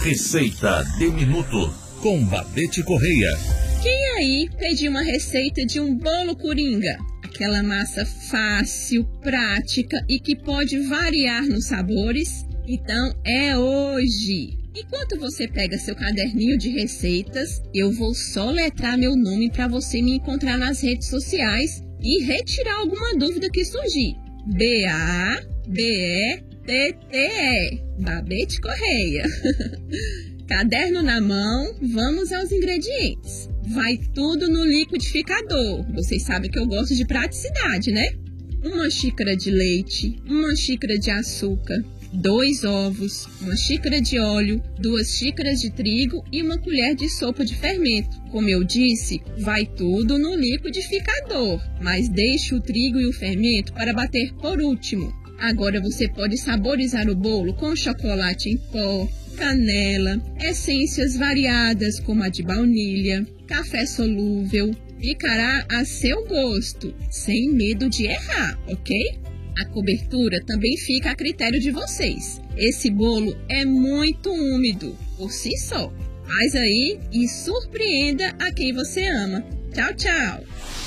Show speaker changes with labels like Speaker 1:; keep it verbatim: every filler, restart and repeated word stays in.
Speaker 1: Receita de Minuto com Babete Correia.
Speaker 2: Quem aí pediu uma receita de um bolo coringa? Aquela massa fácil, prática e que pode variar nos sabores? Então é hoje! Enquanto você pega seu caderninho de receitas, eu vou soletrar meu nome para você me encontrar nas redes sociais e retirar alguma dúvida que surgir. B A B E T T E, Babete Correia. Caderno na mão, vamos aos ingredientes. Vai tudo no liquidificador. Vocês sabem que eu gosto de praticidade, né? Uma xícara de leite, uma xícara de açúcar, dois ovos, uma xícara de óleo, duas xícaras de trigo e uma colher de sopa de fermento. Como eu disse, vai tudo no liquidificador, mas deixe o trigo e o fermento para bater por último. Agora você pode saborizar o bolo com chocolate em pó, canela, essências variadas como a de baunilha, café solúvel, picará a seu gosto, sem medo de errar, ok? A cobertura também fica a critério de vocês. Esse bolo é muito úmido por si só. Faz aí e surpreenda a quem você ama. Tchau, tchau!